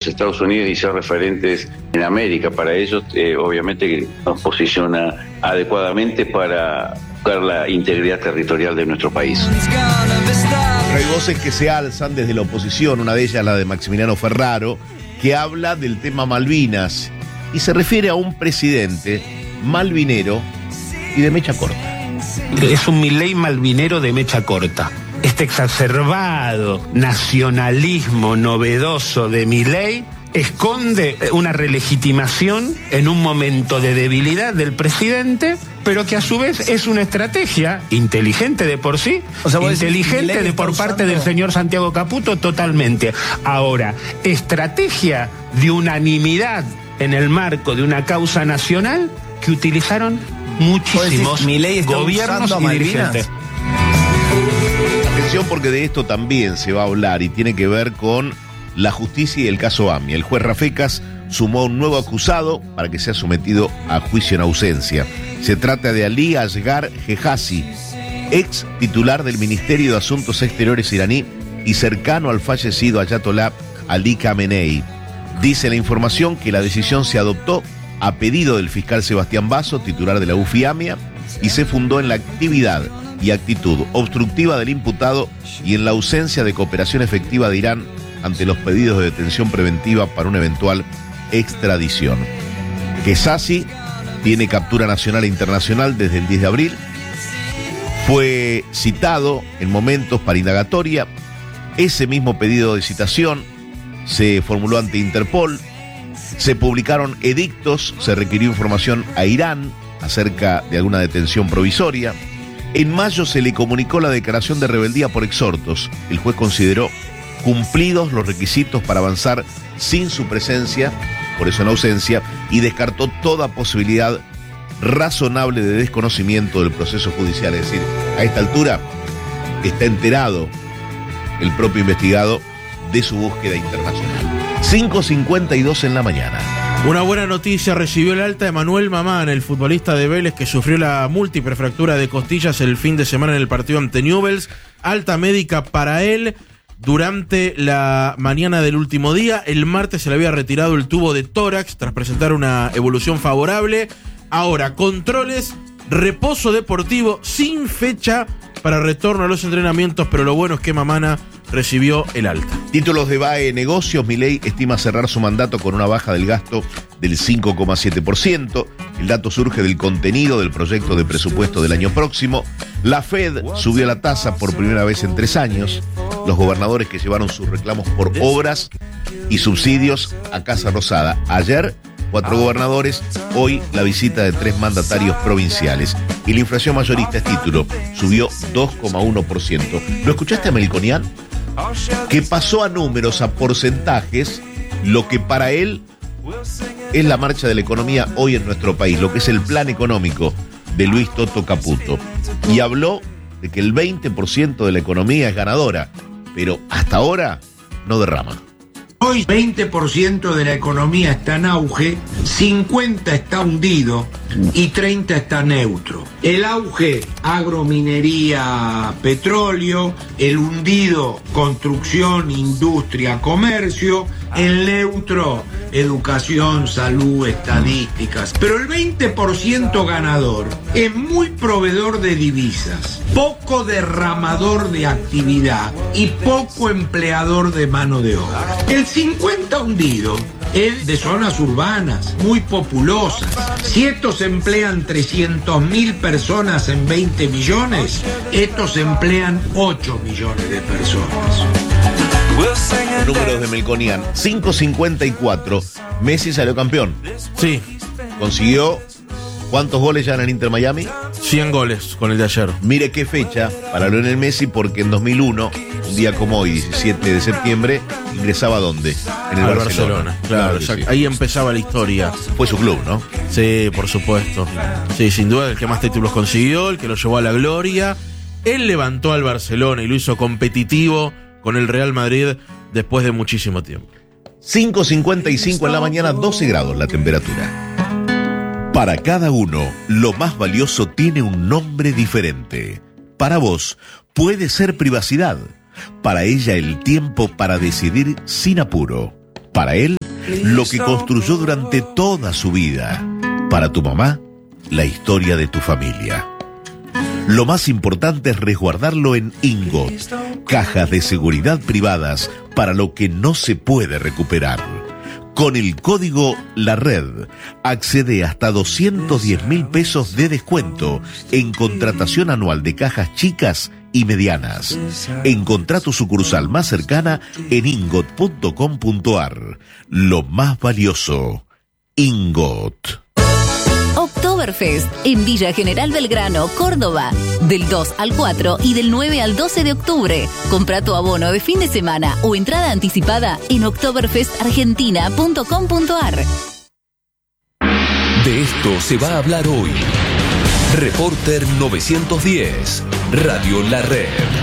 Estados Unidos y ser referentes en América. Para ellos, obviamente, nos posiciona adecuadamente para buscar la integridad territorial de nuestro país. Hay voces que se alzan desde la oposición, una de ellas la de Maximiliano Ferraro, que habla del tema Malvinas y se refiere a un presidente malvinero y de mecha corta. Es un Milei malvinero de mecha corta. Este exacerbado nacionalismo novedoso de Milei esconde una relegitimación en un momento de debilidad del presidente, pero que a su vez es una estrategia inteligente de por sí, inteligente de por parte del señor Santiago Caputo totalmente. Ahora, estrategia de unanimidad en el marco de una causa nacional que utilizaron muchísimos gobiernos y dirigentes. Atención, porque de esto también se va a hablar y tiene que ver con la justicia y el caso AMIA. El juez Rafecas sumó un nuevo acusado para que sea sometido a juicio en ausencia. Se trata de Ali Asghar Jejazi, ex titular del Ministerio de Asuntos Exteriores iraní y cercano al fallecido Ayatollah Ali Khamenei. Dice la información que la decisión se adoptó a pedido del fiscal Sebastián Basso, titular de la UFI-AMIA, y se fundó en la actividad y actitud obstructiva del imputado y en la ausencia de cooperación efectiva de Irán ante los pedidos de detención preventiva para una eventual extradición. Jejazi tiene captura nacional e internacional desde el 10 de abril. Fue citado en momentos para indagatoria. Ese mismo pedido de citación se formuló ante Interpol. Se publicaron edictos, se requirió información a Irán acerca de alguna detención provisoria. En mayo se le comunicó la declaración de rebeldía por exhortos. El juez consideró cumplidos los requisitos para avanzar sin su presencia, por eso en ausencia, y descartó toda posibilidad razonable de desconocimiento del proceso judicial. Es decir, a esta altura está enterado el propio investigado de su búsqueda internacional. 5:52 en la mañana. Una buena noticia, recibió el alta de Manuel Mamán, el futbolista de Vélez que sufrió la múltiple fractura de costillas el fin de semana en el partido ante Newell's. Alta médica para él durante la mañana del último día. El martes se le había retirado el tubo de tórax tras presentar una evolución favorable. Ahora, controles, reposo deportivo sin fecha para retorno a los entrenamientos, pero lo bueno es que Mamana recibió el alta. Títulos de BAE Negocios. Milei estima cerrar su mandato con una baja del gasto del 5,7%. El dato surge del contenido del proyecto de presupuesto del año próximo. La Fed subió la tasa por primera vez en 3 años. Los gobernadores que llevaron sus reclamos por obras y subsidios a Casa Rosada. Ayer, 4 gobernadores, hoy la visita de 3 mandatarios provinciales. Y la inflación mayorista es título, subió 2,1%. ¿Lo escuchaste a Melconian? Que pasó a números, a porcentajes, lo que para él es la marcha de la economía hoy en nuestro país, lo que es el plan económico de Luis Toto Caputo. Y habló de que el 20% de la economía es ganadora, pero hasta ahora no derrama. Hoy 20% de la economía está en auge, 50% está hundido y 30% está neutro. El auge, agrominería, petróleo; el hundido, construcción, industria, comercio; el neutro, educación, salud, estadísticas. Pero el 20% ganador es muy proveedor de divisas, poco derramador de actividad y poco empleador de mano de obra. El 50% hundido es de zonas urbanas, muy populosas. Si estos emplean 300.000 personas en 20 millones, estos emplean 8 millones de personas. Números de Melconian. 5:54. Messi salió campeón. Sí. Consiguió. ¿Cuántos goles ya en el Inter Miami? 100 goles con el de ayer. Mire qué fecha para Lionel Messi, porque en 2001, un día como hoy, 17 de septiembre, ingresaba ¿a dónde? En el Barcelona. Claro, sí. Ahí empezaba la historia. Fue su club, ¿no? Sí, por supuesto. Sí, sin duda el que más títulos consiguió, el que lo llevó a la gloria. Él levantó al Barcelona y lo hizo competitivo con el Real Madrid después de muchísimo tiempo. 5:55 en la mañana, 12 grados la temperatura. Para cada uno, lo más valioso tiene un nombre diferente. Para vos, puede ser privacidad. Para ella, el tiempo para decidir sin apuro. Para él, lo que construyó durante toda su vida. Para tu mamá, la historia de tu familia. Lo más importante es resguardarlo en Ingot, cajas de seguridad privadas para lo que no se puede recuperar. Con el código La Red, accede hasta 210.000 pesos de descuento en contratación anual de cajas chicas y medianas. Encontrá tu sucursal más cercana en ingot.com.ar. Lo más valioso, Ingot. Oktoberfest en Villa General Belgrano, Córdoba, del 2 al 4 y del 9 al 12 de octubre. Compra tu abono de fin de semana o entrada anticipada en oktoberfestargentina.com.ar. De esto se va a hablar hoy. Reporter 910, Radio La Red.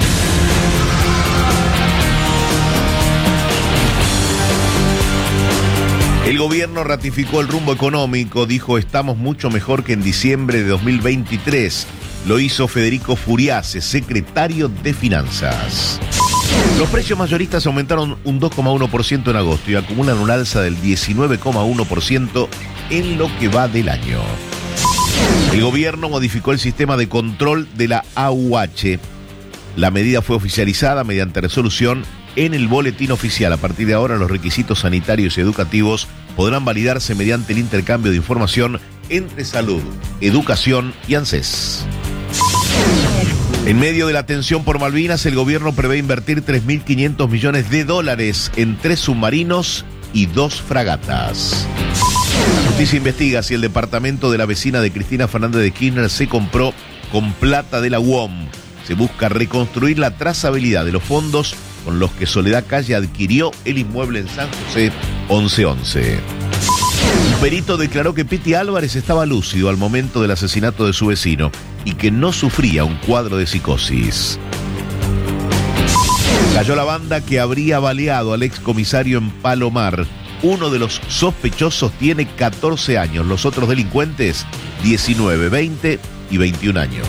El gobierno ratificó el rumbo económico, dijo estamos mucho mejor que en diciembre de 2023. Lo hizo Federico Furiase, secretario de Finanzas. Los precios mayoristas aumentaron un 2,1% en agosto y acumulan un alza del 19,1% en lo que va del año. El gobierno modificó el sistema de control de la AUH. La medida fue oficializada mediante resolución en el boletín oficial. A partir de ahora, los requisitos sanitarios y educativos podrán validarse mediante el intercambio de información entre salud, educación y ANSES. En medio de la tensión por Malvinas, el gobierno prevé invertir $3.500 millones en 3 submarinos y 2 fragatas. La justicia investiga si el departamento de la vecina de Cristina Fernández de Kirchner se compró con plata de la UOM. Se busca reconstruir la trazabilidad de los fondos con los que Soledad Calle adquirió el inmueble en San José 1111. Un perito declaró que Piti Álvarez estaba lúcido al momento del asesinato de su vecino y que no sufría un cuadro de psicosis. Cayó la banda que habría baleado al excomisario en Palomar. Uno de los sospechosos tiene 14 años, los otros delincuentes 19, 20 y 21 años.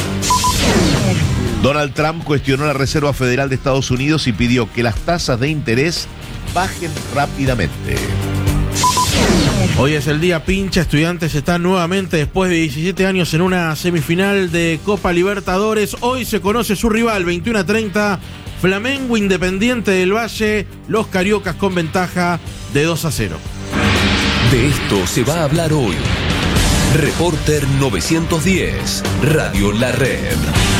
Donald Trump cuestionó la Reserva Federal de Estados Unidos y pidió que las tasas de interés bajen rápidamente. Hoy es el día pincha. Estudiantes están nuevamente después de 17 años en una semifinal de Copa Libertadores. Hoy se conoce su rival, 21:30, Flamengo Independiente del Valle, los cariocas con ventaja de 2-0. De esto se va a hablar hoy. Reporter 910, Radio La Red.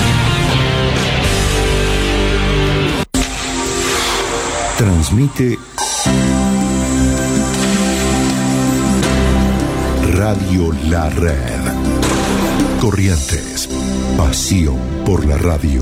Transmite Radio La Red. Corrientes, pasión por la radio.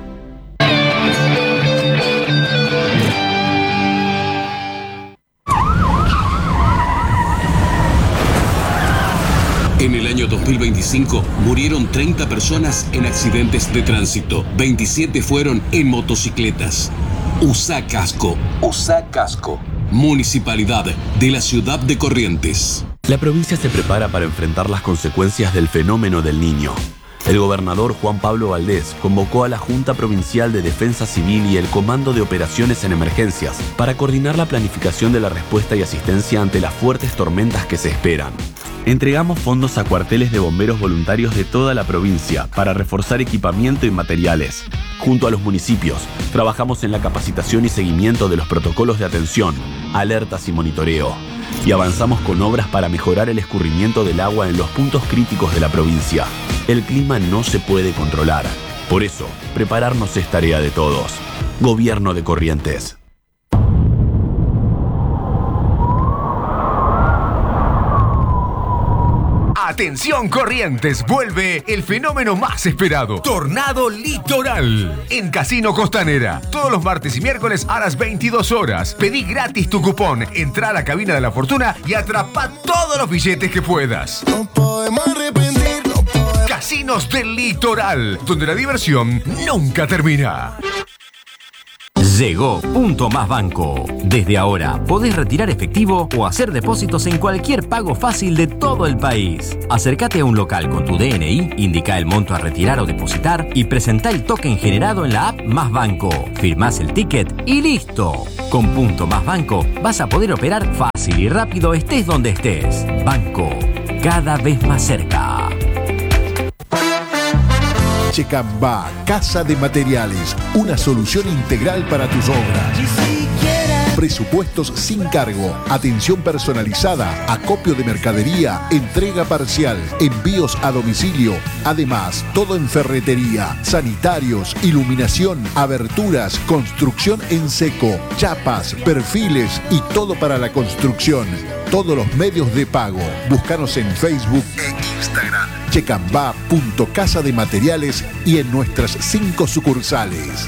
En el año 2025 murieron 30 personas en accidentes de tránsito. 27 fueron en motocicletas. Usá casco. Usá casco. Municipalidad de la ciudad de Corrientes. La provincia se prepara para enfrentar las consecuencias del fenómeno del Niño. El gobernador Juan Pablo Valdés convocó a la Junta Provincial de Defensa Civil y el Comando de Operaciones en Emergencias para coordinar la planificación de la respuesta y asistencia ante las fuertes tormentas que se esperan. Entregamos fondos a cuarteles de bomberos voluntarios de toda la provincia para reforzar equipamiento y materiales. Junto a los municipios, trabajamos en la capacitación y seguimiento de los protocolos de atención, alertas y monitoreo. Y avanzamos con obras para mejorar el escurrimiento del agua en los puntos críticos de la provincia. El clima no se puede controlar. Por eso, prepararnos es tarea de todos. Gobierno de Corrientes. Atención Corrientes, vuelve el fenómeno más esperado, Tornado Litoral, en Casino Costanera. Todos los martes y miércoles a las 22 horas. Pedí gratis tu cupón, entra a la cabina de la fortuna y atrapa todos los billetes que puedas. No podemos arrepentir, no podemos. Casinos del Litoral, donde la diversión nunca termina. Llegó Punto Más Banco. Desde ahora podés retirar efectivo o hacer depósitos en cualquier pago fácil de todo el país. Acércate a un local con tu DNI, indica el monto a retirar o depositar y presentá el token generado en la app Más Banco. Firmás el ticket y listo. Con Punto Más Banco vas a poder operar fácil y rápido estés donde estés. Banco, cada vez más cerca. Checambá, Casa de Materiales, una solución integral para tus obras. Presupuestos sin cargo, atención personalizada, acopio de mercadería, entrega parcial, envíos a domicilio. Además, todo en ferretería, sanitarios, iluminación, aberturas, construcción en seco, chapas, perfiles y todo para la construcción. Todos los medios de pago. Búscanos en Facebook e Instagram. Checambá.casa de materiales y en nuestras 5 sucursales.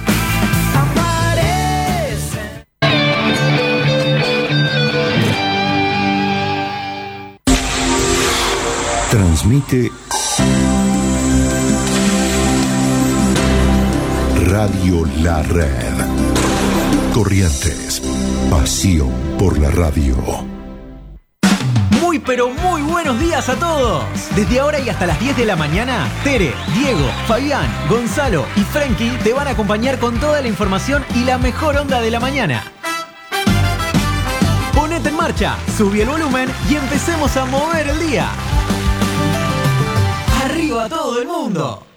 Transmite Radio La Red. Corrientes. Pasión por la radio. Muy pero muy buenos días a todos. Desde ahora y hasta las 10 de la mañana, Tere, Diego, Fabián, Gonzalo y Frankie te van a acompañar con toda la información y la mejor onda de la mañana. Ponete en marcha, subí el volumen y empecemos a mover el día. ¡Arriba todo el mundo!